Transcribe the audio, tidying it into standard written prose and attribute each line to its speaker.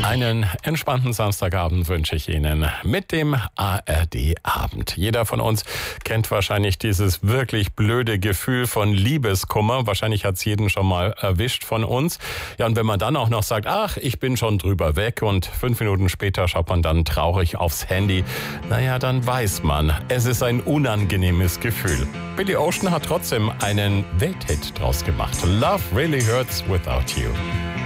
Speaker 1: Einen entspannten Samstagabend wünsche ich Ihnen mit dem ARD-Abend. Jeder von uns kennt wahrscheinlich dieses wirklich blöde Gefühl von Liebeskummer. Wahrscheinlich hat es jeden schon mal erwischt von uns. Ja, und wenn man dann auch noch sagt, ach, ich bin schon drüber weg und 5 Minuten später schaut man dann traurig aufs Handy, naja, dann weiß man, es ist ein unangenehmes Gefühl. Billy Ocean hat trotzdem einen Welthit draus gemacht. Love Really Hurts Without You.